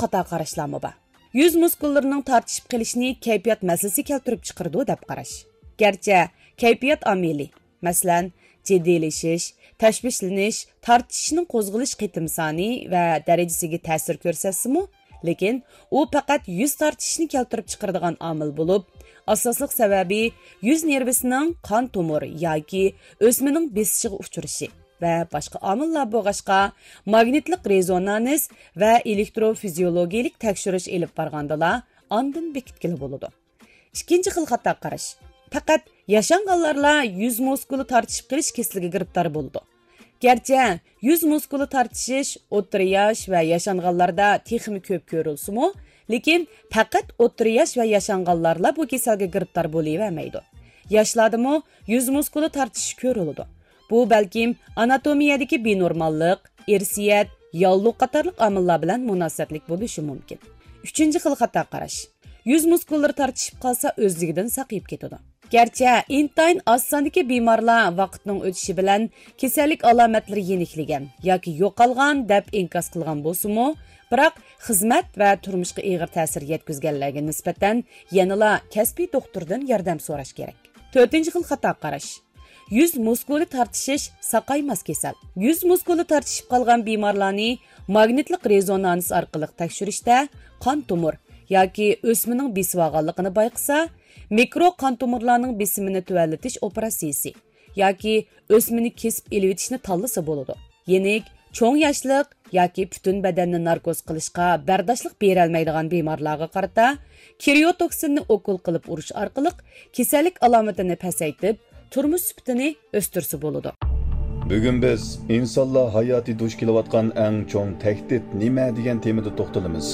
xato qarashlarmi bor. Yuz muskullarining tortishib qilishini kayfiyat masalasi keltirib chiqardi deb qarash. Garchi kayfiyat amili, masalan, jiddiylashish, tashvishlanish, tortishishning qo'zg'alish qitim soni va darajasiga ta'sir ko'rsatsa-mu, lekin u faqat yuz tortishishni keltirib chiqaradigan omil bo'lib, asosliq sababi yuz nervisining qon tomiri yoki o'smaning besishiga uchrashi va boshqa omillar bo'lg'ashqa magnitlik rezonans va elektrofiziologik tekshirish elib borgandalar ondan bekitkili bo'ladi. Ikkinchi xil xato qarash. Faqat yashanganlarla yuz muskuli tortishib qilish kasaliga giribtor bo'ldi. Gerçi yuz muskuli tortishish o'rta yosh va yashanganlarda texmi ko'p ko'rilsa-mu, lekin faqat o'rta yosh va yashanganlarla bu kasalga giribtor bo'lavermaydi. Yoshlardami yuz muskuli tortishi ko'riladi. Bu balkim anatomiyadagi benormallik, irsiyat, yolliq qatorliq omillar bilan munosabatlik bo'lishi mumkin. Uchinchi xil xato qarash. Yuz muskullari tortishib qolsa o'zligidan saqayib ketadi. Gerçi intayin az sondagi bemorlar vaqtning o'tishi bilan kasallik alomatlari yeniklagan yoki yo'qolgan deb inkos qilgan bo'lsa-mu, biroq xizmat va turmushga og'ir ta'sir yetkazganlarga nisbatan yanada kasbiy doktordan yordam so'rash kerak. To'rtinchi xil xato qarash. Yuz muskuli tortishish saqaymas kasal. Yuz muskuli tortishib qolgan bemorlarni magnitlik rezonans orqali tekshirishda qon tomir yoki o'smaning besivag'anligini bayqasa, mikro qon tomirlarning besimini tuvalitish operatsiyasi yoki o'smini kesib elitishni tanlasa bo'ladi. Yenik, cho'ng yoshlik yoki butun badanni narkoz qilishga bardoshlik berolmaydigan bemorlarga qarata kiriotoksinni okul qilib urish orqali kasallik alomatini pasaytib, turmush sifatini o'stirsa bo'ladi. Bugun biz insonlar hayoti duch kelayotgan eng cho'ng tahdid nima degan temada to'xtalamiz.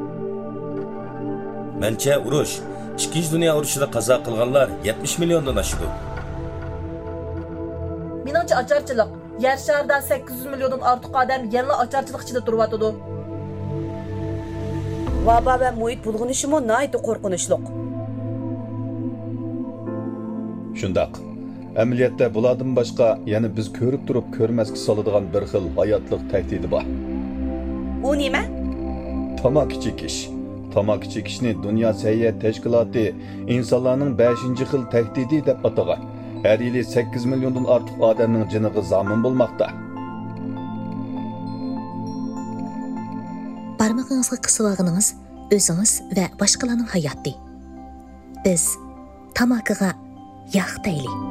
Mencha urush, Ikkinchi dunyo urushida qazo qilganlar 70 milliondan oshdi. Meningcha ocharchilik. Yer sharida 800 milliondan ortiq odam yana ocharchilik ichida turyapti. Vaba va muhit bulg'unishimi nihoyat qo'rqinchli. Shundaq. Amaliyotda bulardan boshqa yana biz ko'rib turib ko'rmasga soladigan bir xil hayotlik tahdidi bor. U nima? Tamaki chekish. Tamaki chekishni Dunyo Səhiyyə Təşkilatı insonlarning 5-xil tahdidi deb atagan. Her yili 8 milyondan ortiq odamning jiniga zomin bo'lmoqda. Barmog'ingizga qisib olganingiz o'zingiz va boshqalarning hayoti. Biz tamakiga yo'q deylik.